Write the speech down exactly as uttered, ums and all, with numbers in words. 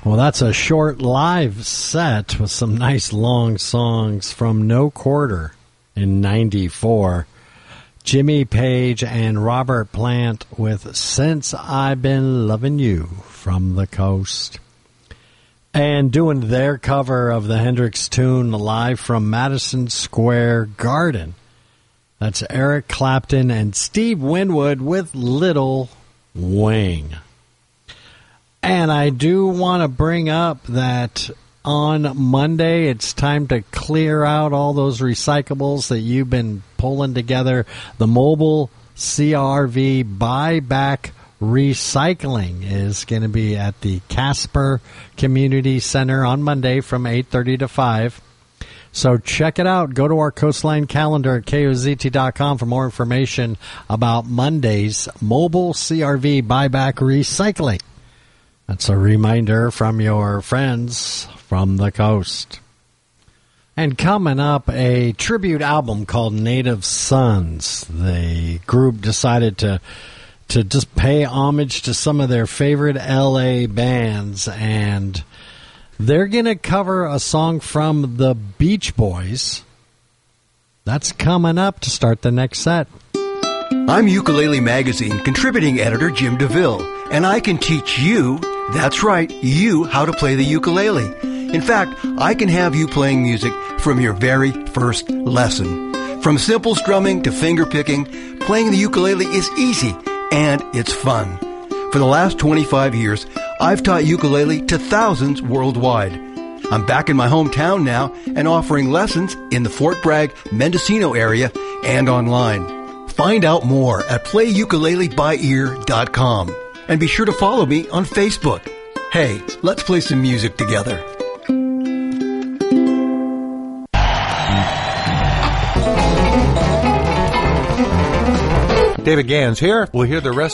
Well, that's a short live set with some nice long songs from No Quarter in ninety-four. Jimmy Page and Robert Plant with Since I've Been Loving You from the Coast. And doing their cover of the Hendrix tune live from Madison Square Garden. That's Eric Clapton and Steve Winwood with Little Wing. And I do want to bring up that on Monday, it's time to clear out all those recyclables that you've been pulling together. The mobile C R V buyback recycling is going to be at the Casper Community Center on Monday from eight thirty to five. So check it out. Go to our Coastline calendar at K O Z T dot com for more information about Monday's mobile C R V buyback recycling. That's a reminder from your friends from the coast. And coming up, a tribute album called Native Sons. The group decided to to just pay homage to some of their favorite L A bands, and they're going to cover a song from the Beach Boys. That's coming up to start the next set. I'm Ukulele Magazine contributing editor Jim DeVille, and I can teach you, that's right, you, how to play the ukulele. In fact, I can have you playing music from your very first lesson. From simple strumming to finger picking, playing the ukulele is easy, and it's fun. For the last twenty-five years, I've taught ukulele to thousands worldwide. I'm back in my hometown now and offering lessons in the Fort Bragg, Mendocino area and online. Find out more at play ukulele by ear dot com. And be sure to follow me on Facebook. Hey, let's play some music together. David Gans here. We'll hear the rest